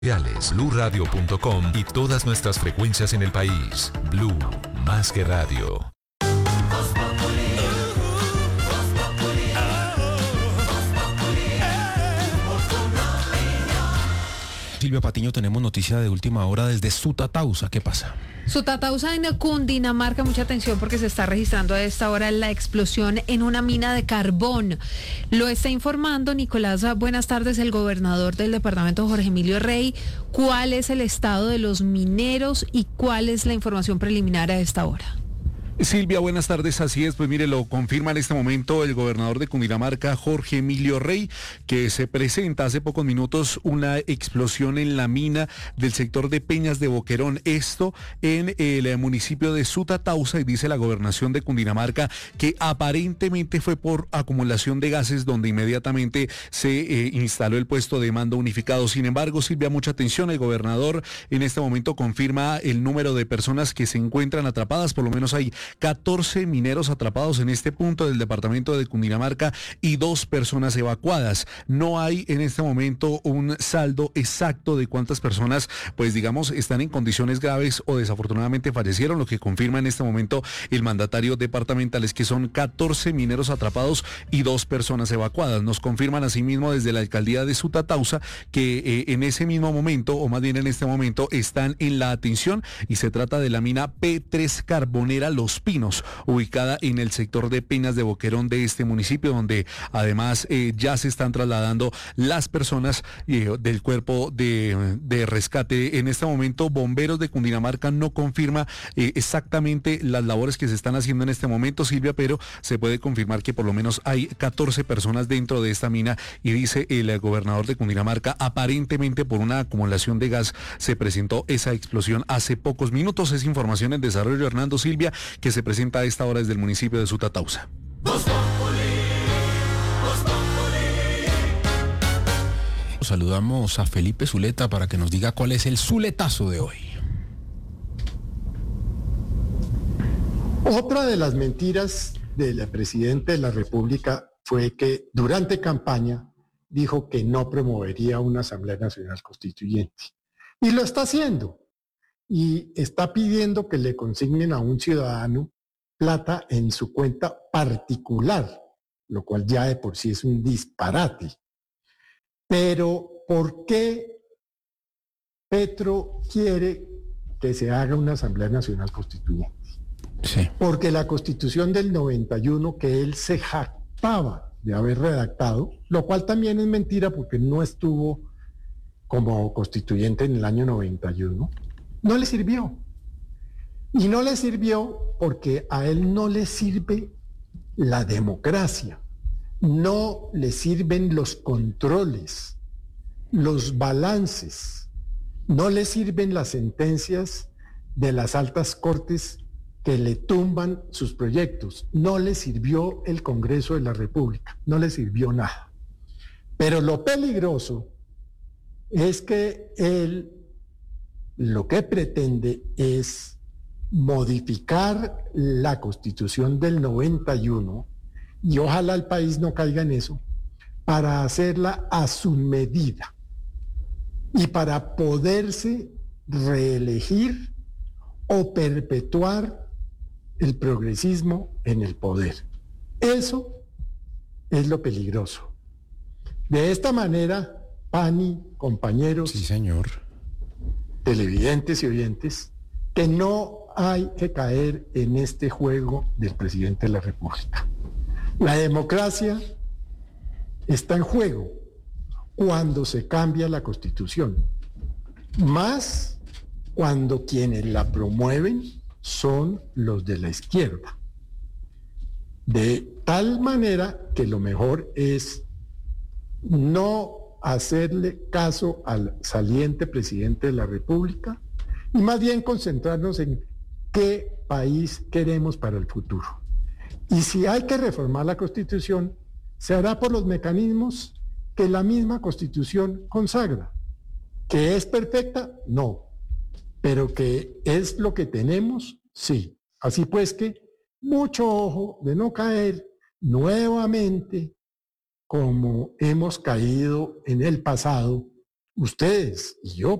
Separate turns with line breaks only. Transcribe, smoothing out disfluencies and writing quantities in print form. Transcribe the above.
BluRadio.com y todas nuestras frecuencias en el país. Blue, más que radio.
Silvia Patiño, tenemos noticia de última hora desde Sutatausa. ¿Qué pasa?
Sutatausa en Cundinamarca, mucha atención porque se está registrando a esta hora la explosión en una mina de carbón. Lo está informando Nicolás, buenas tardes, el gobernador del departamento, Jorge Emilio Rey. ¿Cuál es el estado de los mineros y cuál es la información preliminar a esta hora?
Silvia, buenas tardes, así es, pues mire, lo confirma en este momento el gobernador de Cundinamarca, Jorge Emilio Rey, que se presenta hace pocos minutos una explosión en la mina del sector de Peñas de Boquerón, esto en el municipio de Sutatausa, y dice la gobernación de Cundinamarca que aparentemente fue por acumulación de gases, donde inmediatamente se instaló el puesto de mando unificado. Sin embargo, Silvia, mucha atención, el gobernador en este momento confirma el número de personas que se encuentran atrapadas, por lo menos hay 14 mineros atrapados en este punto del departamento de Cundinamarca y 2 personas evacuadas. No hay en este momento un saldo exacto de cuántas personas, pues digamos, están en condiciones graves o desafortunadamente fallecieron. Lo que confirma en este momento el mandatario departamental es que son 14 mineros atrapados y 2 personas evacuadas. Nos confirman asimismo desde la alcaldía de Sutatausa que en ese mismo momento, o más bien en este momento, están en la atención y se trata de la mina P3 Carbonera Los Pinos, ubicada en el sector de Peñas de Boquerón de este municipio, donde además ya se están trasladando las personas del cuerpo de rescate. En este momento, Bomberos de Cundinamarca no confirma exactamente las labores que se están haciendo en este momento, Silvia, pero se puede confirmar que por lo menos hay 14 personas dentro de esta mina, y dice el gobernador de Cundinamarca, aparentemente por una acumulación de gas se presentó esa explosión hace pocos minutos. Es información en desarrollo, Hernando, Silvia, que se presenta a esta hora desde el municipio de Sutatausa.
Saludamos a Felipe Zuleta para que nos diga cuál es el zuletazo de hoy.
Otra de las mentiras del presidente de la República fue que durante campaña dijo que no promovería una Asamblea Nacional Constituyente. Y lo está haciendo. Y está pidiendo que le consignen a un ciudadano plata en su cuenta particular, lo cual ya de por sí es un disparate. Pero, ¿por qué Petro quiere que se haga una Asamblea Nacional Constituyente?
Sí.
Porque la Constitución del 91, que él se jactaba de haber redactado, lo cual también es mentira porque no estuvo como constituyente en el año 91, no le sirvió. Y no le sirvió porque a él no le sirve la democracia, no le sirven los controles, los balances, no le sirven las sentencias de las altas cortes que le tumban sus proyectos, no le sirvió el Congreso de la República, no le sirvió nada. Pero lo peligroso es que él lo que pretende es modificar la Constitución del 91, y ojalá el país no caiga en eso, para hacerla a su medida y para poderse reelegir o perpetuar el progresismo en el poder. Eso es lo peligroso. De esta manera, Pani, compañeros,
Sí, señor,
televidentes y oyentes, que no hay que caer en este juego del presidente de la República. La democracia está en juego cuando se cambia la Constitución, más cuando quienes la promueven son los de la izquierda. De tal manera que lo mejor es no hacerle caso al saliente presidente de la República y más bien concentrarnos en qué país queremos para el futuro. Y si hay que reformar la Constitución, se hará por los mecanismos que la misma Constitución consagra. ¿Que es perfecta? No. Pero que es lo que tenemos, sí. Así pues que mucho ojo de no caer nuevamente como hemos caído en el pasado ustedes y yo